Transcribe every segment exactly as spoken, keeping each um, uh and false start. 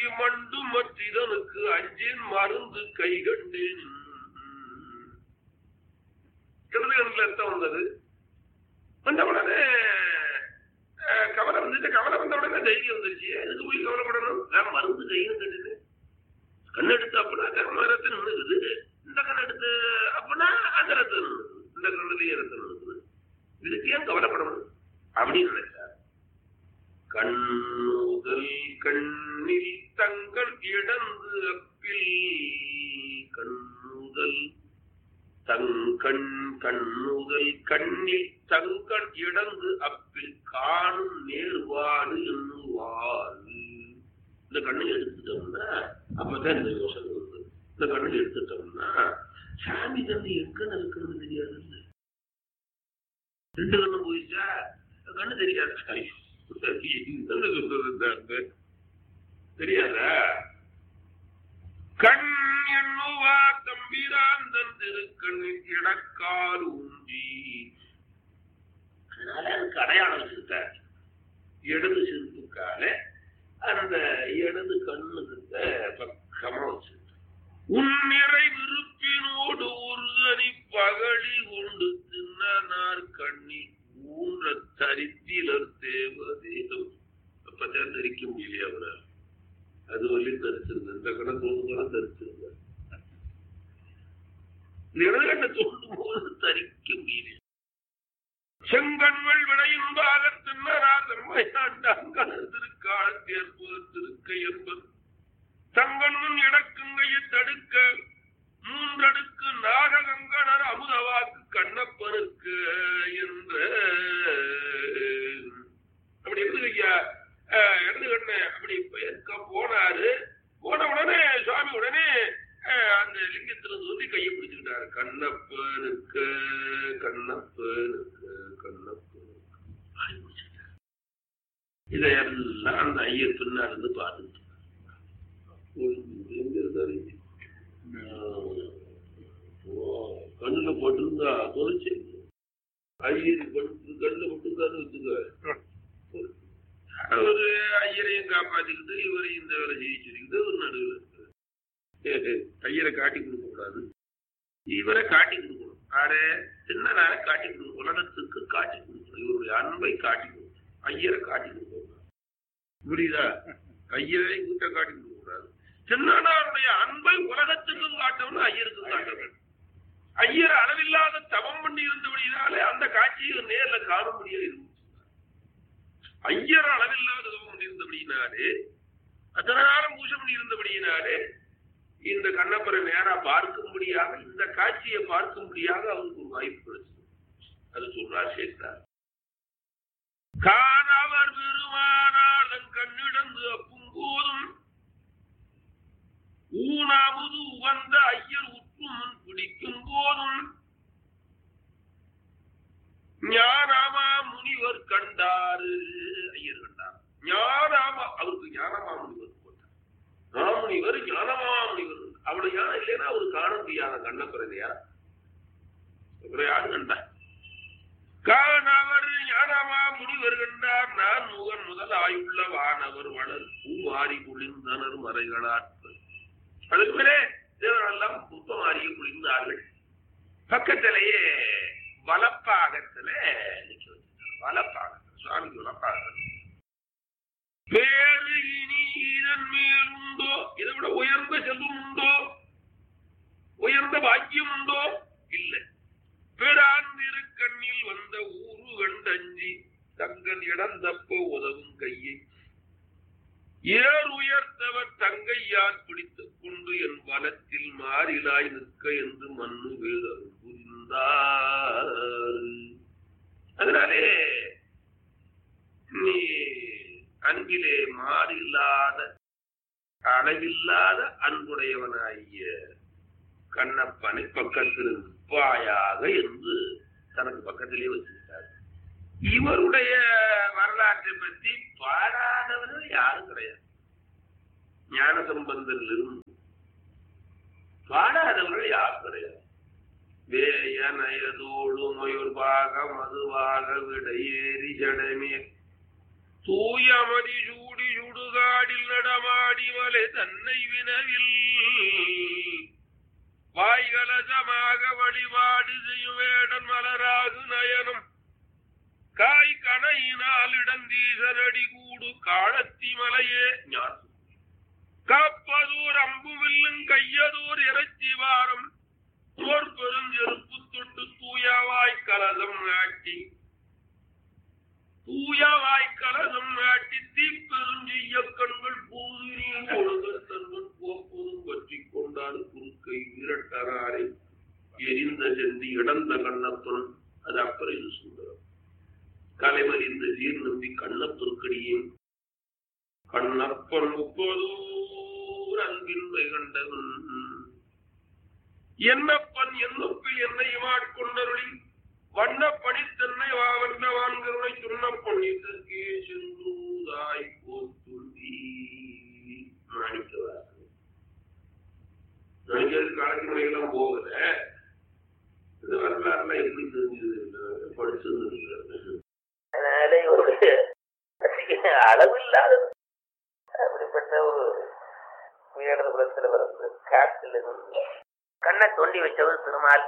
வாங்கி மண்டு மற்றிதனுக்கு அஞ்சேன் மருந்து கை கண்டேன். இடது கண்ணில் அர்த்தம் வந்தது. வந்த உடனே கவலை வந்துட்டு, கவலை வந்த உடனே தைரியம் வந்துருச்சு. அதுக்கு போய் கவலைப்படணும். நான் மருந்து கைன்னு கட்டுது. கண்ணெடுத்து அப்படின்னா கர்மரத்தை நின்றுக்குது. இந்த கண்ணெடுத்து அப்படின்னா அந்த ரத்தம் நின்றுக்குது. இந்த கண்ணுலயே ரத்தம் நின்றுக்குது. இதுக்கு ஏன் கவலைப்படணும் அப்படின்னு நினைச்சார். கண்ணுதல் கண்ணில் தங்கள் இடந்து அப்பில் கண்ணுதல் தங்கண் கண்ணுதல் கண்ணில் தங்கள் இடந்து அப்பில் காணும் நேர்வாடு என்னுவார். இந்த கண்ணை எடுத்துட்டோம்னா அப்பதான் இந்த யோசனை வருது. இந்த கண்ணை எடுத்துட்டோம்னா சாமி தண்ணி எங்கன்னு இருக்கிறது தெரியாது. ரெண்டு கண்ணும் போயிடுச்சா கண்ணு தெரியாது. தெரியாதா? கண் எண்ணுவா தம்பிராந்தன் திருக்கண்ணில் இடக்கால் ஊன்றி. அதனால அதுக்கு அடையாளம் வச்சிருக்காரு. இடது சிறுப்புக்கால அந்த இடது கண்ணுக்கு பக்கமா வச்சிருக்க. உன்னிறை விருப்பினோடு ஒரு அணி பகழி உண்டு தின்னார் கண்ணி ஊன்ற தரித்திலர் தேவதேவம். அப்பதான் தரிக்க முடியலையே அவரால். அது வரையும் தரிச்சிருந்த இந்த கணம் தோணுதான் தரிச்சிருந்த. இடது கண்ணை தோண்டும் போது தரிக்க முடியல. செங்கண்கள் விளையும்பாக தின்னரா திருக்காலத்தேற்பது திருக்கை என்பது தங்கண்முன் இடக்குங்கையை தடுக்க மூன்றடுக்கு நாககங்கணர் அமுதவாக்கு கண்ணப்பனுக்கு என்ற அப்படி இருந்து ஐயா இடது கண்ண அப்படி போனாரு. போன உடனே சுவாமி உடனே அந்த லிங்கத்துல சொல்லி கையை பிடிச்சுக்கிட்டாரு. கண்ணப்பனுக்கு கண்ணப்பனுக்கு கண்ணப்பனுக்கு இதையெல்லாம் அந்த ஐயர் பின்னா இருந்து பார்த்துட்டு எங்க இருந்தாரு கண்ணுல போட்டிருந்தா தொலைச்சு ஐயர் கண்ணுல போட்டிருந்தாரு வச்சுக்க. ஒரு ஐயரையும் காப்பாத்திக்கிட்டு இவரையும் இந்த வேலை ஜெயிச்சிருக்குது. ஒரு நடுவில் ஐயரை காட்டி கொடுக்க கூடாது, இவரை காட்டி கொடுக்கணும். ஆரே சின்னரார காட்டி கொடுக்கணும். உலகத்துக்கு காட்டி கொடுக்கணும். இவருடைய அன்பை காட்டி கொடுக்கணும். ஐயரை காட்டி கொடுக்க கூடாது. புரியுதா? ஐயரை வீட்டை காட்டி கொடுக்க கூடாது. சின்னனாருடைய அன்பை உலகத்துக்கும் காட்டணும், ஐயருக்கும் காட்டணும். ஐயர் அளவில்லாத தவம் பண்ணி இருந்தபடினாலே அந்த காட்சியை நேர்ல காண முடியாது. ஐயர் அளவில்லாத தவம் பண்ணி இருந்தபடினாலே அத்தனை நாளும் பூஜை பண்ணி இருந்தபடியினாலே இந்த கண்ணப்பரை நேரா பார்க்கும்படியாக இந்த காட்சியை பார்க்கும்படியாக அவருக்கு ஒரு வாய்ப்பு கிடைச்சது. அது சொல்றார் சேர்த்தார். காணவர் பெருமானாளன் கண்ணிடந்து அப்பும் போதும் ஊனாமுது உவந்த ஐயர் உற்று முன் பிடிக்கும் போதும் ஞானாமா முனிவர் கண்டாரு. ஐயர் கண்டார். ஞானாமா அவருக்கு ஞானமா முனிவர் ராமுனிவர் ஞானமா முனிவர். அவளை ஞானம் இல்லைன்னா அவரு காண முடியாத கண்ணப்பறையா யாரு கண்டா? காணவர் ஞானமா முனிவர் கண்டார். நான் முகன் முதல் ஆயுள்ள வானவர் வளர் பூமாறி குளிர்ந்தனர் மறைகளாற்று. அதுக்கு மேலே தேவரெல்லாம் புத்தமாறிய குளிர்ந்தார்கள். பக்கத்திலேயே வலப்பாகத்துல நிக்க வச்சிருக்காங்க. வலப்பாகத்தில் சுவாமிக்கு வலப்பாக பேரு இனி இதன் மேல் உண்டோ? இதை விட உயர்ந்த செல்வம் உண்டோ? உயர்ந்த பாக்கியம் உண்டோ? இல்லை. பிறாந்திரு கண்ணில் வந்த ஊரு கண்டஞ்சி தங்கள் இடந்தப்போ உதவும் கையை ஏர் உயர்த்தவர் தங்கையார் பிடித்துக் கொண்டு என் வனத்தில் மாறிலாய் நிற்க என்று மண்ணு வேதம் புரிந்தார். அதனாலே நீ அன்பிலே மாறில்லாத அளவில்லாத அன்புடையவனாகிய கண்ணப்பனை பக்கத்தில் நிற்பாயாக என்று தனக்கு பக்கத்திலே வச்சிருக்கார். இவருடைய வரலாற்றை பற்றி பாடாதவர்கள் யாரும் கிடையாது. ஞான சம்பந்தரில் இருந்து பாடாதவர்கள் யாரும் கிடையாது. வேயனயதோடு மயூர்பாக மதுவாக விடையேறி ஜடமே தூயமதி சூடி சுடுக சுடுகாடில் நடமாடி மலை தன்னை வினவில் வாய்கலசமாக வழிபாடு செய்யும் வேடன் மலராகு நயனம் காய் கணையினால் இடந்தீசனடி கூடு காலத்தி மலையே ஞான் காப்பதோர் அம்புவில்லும் கையதோர் இறைச்சி வாரம் தோர் பெருஞ்செருப்பு தொட்டு தூயவாய் கலசம் நாட்டி தூயவாய் கலசம் நாட்டி தீப்பெருஞ்செய்ய கண்கள் பூதிரியும் ஒழுங்கத்தன்வன் போப்பதும் பற்றி கொண்டாடு குறுக்கை விரட்டராரை எரிந்த சென்றி இடந்த கண்ணப்பன் அது அப்புறம் இது சுந்தரம் கலைவரிந்த சீர் நம்பி கண்ணப்பொருக்கடியும் கண்ணப்பன் முப்பதூர் அன்பின்மை கண்டவன் என்னப்பன் என்னப்பில் என்னை மாட்கொண்டருளி வண்ண பணித்தன்னை வாவண்ணவான்களை சொன்ன பொன்னிதற்கே சென்றுதாய் போத்துந்தி மாணிக்கவாசன் நினைக்கிறது காலக்கிழமைகள்லாம் போகல இது வரலாறுலாம் எப்படி தெரிஞ்சது படிச்சது அதனால இவருடைய அளவில்லாத அப்படிப்பட்ட ஒரு உயர்ந்த குலத்தில் பிறந்து காட்டில் இருந்து கண்ணை தோண்டி வச்சவர் திருமால்.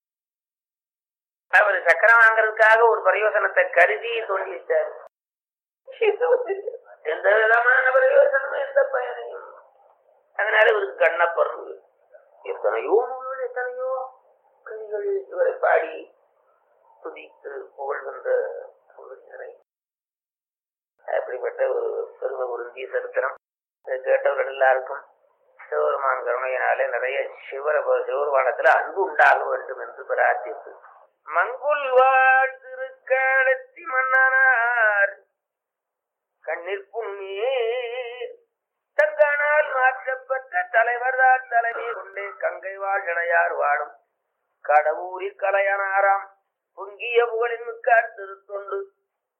அவர் சக்கரம் வாங்கறதுக்காக ஒரு பிரயோசனத்தை கருதி தோண்டி வச்சார். எந்த விதமான பிரயோசனமும் எந்த பயனையும். அதனால இவருக்கு கண்ணப்பர் எத்தனையோ நூல்கள் எத்தனையோ கவிகள் இவரை பாடி துதித்து புகழ்கின்ற அப்படிப்பட்ட ஒரு பெருமை உறுதி சரித்திரம். கேட்டவர்கள் எல்லாருக்கும் சிவபெருமான் கருணையினாலே நிறைய சிவர சிவபெருமானத்துல அன்பு உண்டாக வேண்டும் என்று பிரார்த்தித்து மங்குல் வாழ் திருக்காலத்தி மன்னனார் கண்ணீர் புண்ணீர் தங்கனால் மாற்றப்பட்ட தலைவர்தான் தலைமை கொண்டே கங்கை வாழ்கணையார் வாழும் கடவுரில் கலையனாராம் பொங்கிய புகழின் மிக்கார் திருத்தொண்டு